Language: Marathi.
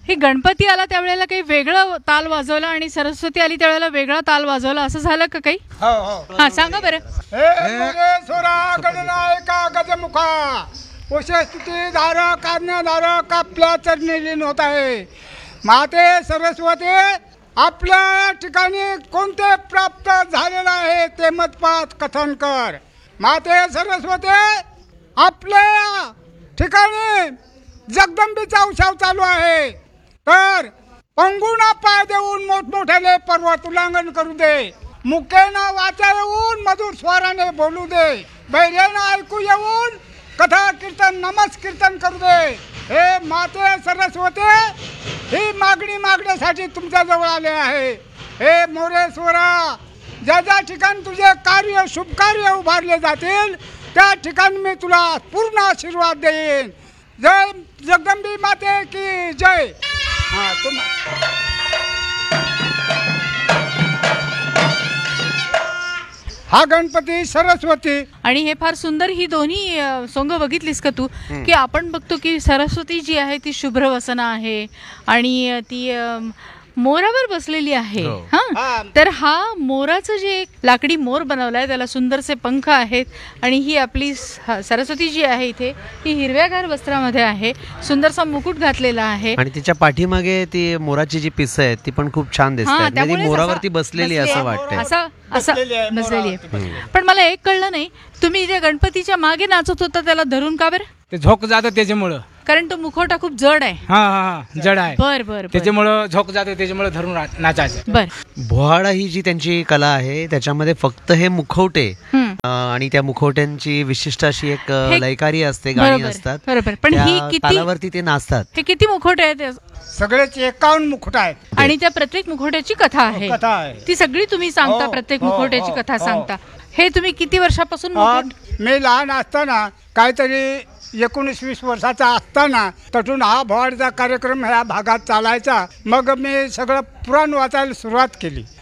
हे गणपती आला त्यावेळेला काही वेगळं ताल वाजवला आणि सरस्वती आली त्यावेळेला वेगळा ताल वाजवला, असं झालं का काही? हा सांगा बरं. स्वरा गणनायका गजमुखा उषस्तुती धारक आज्ञाधारक आपल्या चरणी लीन होत आहे. माते सरस्वती आपल्या ठिकाणी कोणते प्राप्त झालेलं आहे ते मतपात कथन कर. माते सरस्वती आपल्या ठिकाणी जगदंबीचा उत्सव चालू आहे, तर पंगुना पाय देऊन मोठमोठ्याने पर्वत उल्लंघन करू दे. मुखेनं वाचा येऊन मधुर स्वराने बोलू दे. बैरेनं ऐकू येऊन कथा कीर्तन नमस् कीर्तन करू दे. हे माते सरस्वती ही मागणी मागण्यासाठी तुमच्या जवळ आले आहे. हे मोरेश्वरा, ज्या ज्या ठिकाणी तुझे कार्य शुभ कार्य उभारले जातील त्या ठिकाणी मी तुला पूर्ण आशीर्वाद देईन. जय जगदंबी माते की जय. हा गणपती सरस्वती. आणि हे फार सुंदर ही दोन्ही सोंग बघितलीस का तू, की आपण बघतो की सरस्वती जी आहे ती शुभ्र वसना आहे आणि ती मोरावर बसलेली आहे. हा, तर हा मोराचं जे एक लाकडी मोर बनवलाय त्याला सुंदरसे पंख आहेत आणि ही आपली सरस्वती जी आहे इथे ही हिरव्यागार वस्त्रामध्ये आहे, सुंदरसा मुकुट घातलेला आहे आणि तिच्या पाठीमागे ती मोराची जी पिसं आहेत ती पण खूप छान दिसतात. ती मोरावरती बसलेली असं वाटतंय. असं बसलेली आहे. पण मला एक कळलं नाही, तुम्ही जे गणपतीच्या मागे नाचत होता त्याला धरून का बरं? ते झोक जातं त्याच्यामुळं, कारण तो मुखवटा खूप जड आहे. हा जड आहे. बर त्याच्यामुळं झोक जातं, त्याच्यामुळे धरून नाचायचं. बर. भोहाडा ही जी त्यांची कला आहे त्याच्यामध्ये फक्त हे मुखवटे आणि त्या मुखवट्यांची विशिष्ट अशी एक लयकारी असते, गाणी असतात. बरोबर. पण ही किती तालावरती ते नाचतात. हे किती मुखवटे आहेत? सगळेच 51 मुकुट आहेत आणि त्या प्रत्येक मुखवट्याची कथा आहे. कथा आहे ती सगळी तुम्ही सांगता, प्रत्येक मुखवट्याची कथा सांगता. हे तुम्ही किती वर्षापासून मी लहान असताना काहीतरी 19-20 वर्षाचा असताना तटून हा भोवाडचा कार्यक्रम ह्या भागात चालायचा. मग मी सगळं पुराण वाचायला सुरुवात केली.